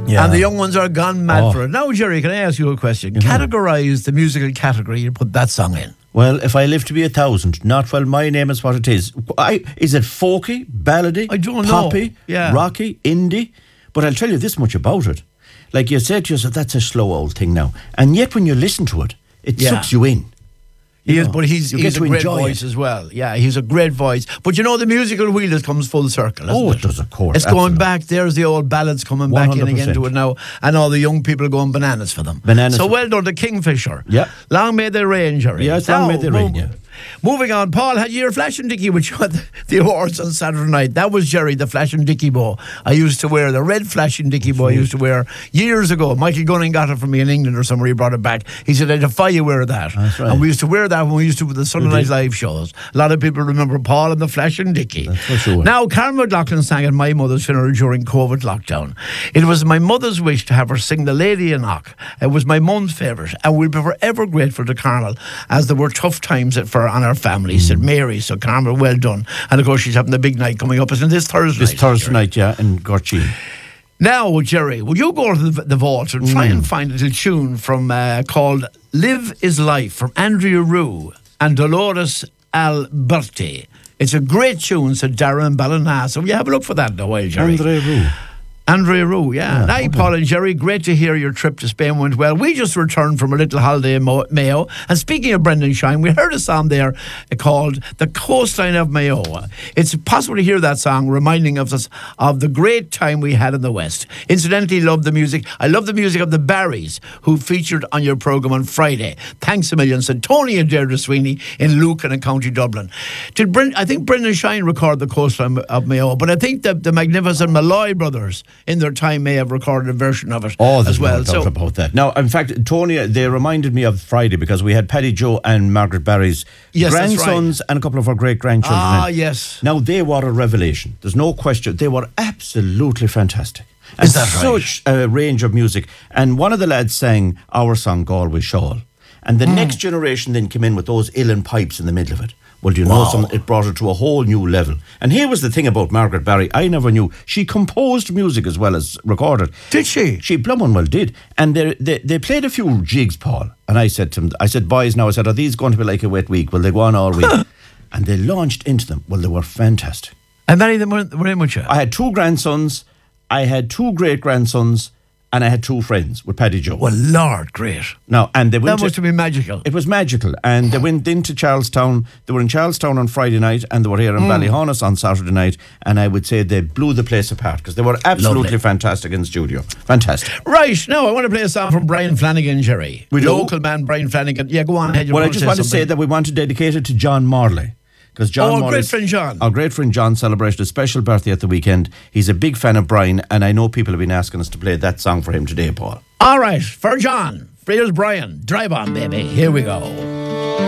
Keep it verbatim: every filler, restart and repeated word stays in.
Yeah. And the young ones are gone mad Oh. for it. Now, Jerry, can I ask you a question? Mm-hmm. Categorise the musical category you put that song in. Well, if I live to be a thousand, not well, my name is what it is. I, is it folky, ballady, I don't know. poppy, Yeah. rocky, indie? But I'll tell you this much about it. Like you said to yourself, that's a slow old thing now. And yet when you listen to it, it Yeah. sucks you in. He You is, know, but he's, you he's get a to great enjoy voice it. as well. Yeah, he's a great voice. But you know, the musical wheel just comes full circle. Oh, isn't it does, of course, It's going absolutely. back. There's the old ballads coming back in again to it now, and all the young people going bananas for them. Bananas So for- well done, the Kingfisher. Yeah. Long may they reign, Jerry. Yeah, it's long may they reign, mo- yeah. Moving on, Paul, had you your Flash and Dicky which you at the, the awards on Saturday night? That was Jerry, the Flash and Dicky bow. I used to wear the red Flash and Dicky bow I used to wear years ago. Michael Gunning got it from me in England or somewhere. He brought it back. He said, I defy you wear that. That's right. And we used to wear that when we used to do the Sunday Night Live shows. A lot of people remember Paul and the Flash and Dicky. That's for sure. Now, Karen McLaughlin sang at my mother's funeral during COVID lockdown. It was my mother's wish to have her sing The Lady in Knock. It was my mum's favourite, and we'll be forever grateful to Carmel, as there were tough times for on our family, Mm. said Mary. So Carmel, well done. And of course, she's having the big night coming up. Isn't this Thursday? This night, Thursday Jerry? night, yeah, in Gorchy. Now, Jerry, will you go to the, the vault and try Mm. and find a little tune from uh, called "Live Is Life" from Andrea Rue and Dolores Alberti? It's a great tune, said Darren Ballina. So will you have a look for that in a while, Jerry? Andre Roux. Andrea Rue, yeah. Yeah, Now, okay. Paul and Jerry, great to hear your trip to Spain went well. We just returned from a little holiday in Mo- Mayo. And speaking of Brendan Shine, we heard a song there called The Coastline of Mayo. It's possible to hear that song reminding of us of the great time we had in the West. Incidentally, love the music. I love the music of the Barrys, who featured on your programme on Friday. Thanks a million, said Tony and Deirdre Sweeney in Lucan and County Dublin. Did Bren- I think Brendan Shine recorded The Coastline of Mayo, but I think the, the magnificent Malloy brothers in their time may have recorded a version of it Oh, there's as well. no doubt So about that. Now, in fact, Tony, they reminded me of Friday because we had Paddy Joe and Margaret Barry's Yes, that's grandsons and a couple of our great-grandchildren. Ah, in. yes. Now, they were a revelation. There's no question. They were absolutely fantastic. And Is that right? such a range of music. And one of the lads sang our song, Galway Shawl. And the Hmm. next generation then came in with those uilleann pipes in the middle of it. Well, do you know Wow. something? It brought it to a whole new level. And here was the thing about Margaret Barry. I never knew. She composed music as well as recorded. Did she? She blooming well did. And they, they they played a few jigs, Paul. And I said to them, I said, boys, now, I said, are these going to be like a wet week? Will they go on all week? And they launched into them. Well, they were fantastic. And many of them were, were in with you. I had two grandsons, I had two great-grandsons, and I had two friends with Paddy Joe. Well, Lord, great. Now, and they went That to- must have been magical. It was magical. And they went into Charlestown. They were in Charlestown on Friday night and they were here in Mm. Ballyhonus on Saturday night. And I would say they blew the place apart because they were absolutely Lovely. fantastic in the studio. Fantastic. Right, now I want to play a song from Brian Flanagan, Jerry. We do? Local man Brian Flanagan. Yeah, go on ahead. You Well, I want just to want to something. say that we want to dedicate it to John Morley. Because John Oh, our Morley's- great friend John. Our great friend John celebrated a special birthday at the weekend. He's a big fan of Brian, and I know people have been asking us to play that song for him today, Paul. All right, for John, here's Brian. Drive on, baby. Here we go.